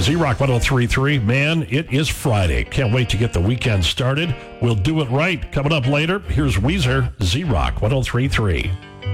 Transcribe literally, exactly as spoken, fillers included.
Z-Rock one oh three point three. Man, it is Friday. Can't wait to get the weekend started. We'll do it right. Coming up later, here's Weezer, Z-Rock one oh three point three.